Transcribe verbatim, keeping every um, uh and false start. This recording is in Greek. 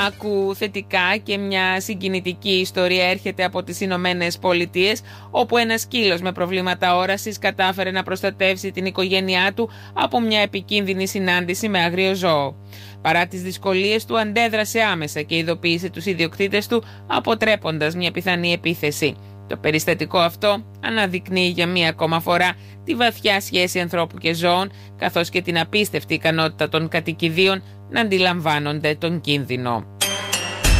άκου θετικά και μια συγκινητική ιστορία έρχεται από τις Ηνωμένες Πολιτείες, όπου ένας σκύλος με προβλήματα όρασης κατάφερε να προστατεύσει την οικογένειά του από μια επικίνδυνη συνάντηση με άγριο ζώο. Παρά τις δυσκολίες του, αντέδρασε άμεσα και ειδοποίησε τους ιδιοκτήτες του, αποτρέποντας μια πιθανή επίθεση. Το περιστατικό αυτό αναδεικνύει για μία ακόμα φορά τη βαθιά σχέση ανθρώπου και ζώων, καθώς και την απίστευτη ικανότητα των κατοικιδίων να αντιλαμβάνονται τον κίνδυνο.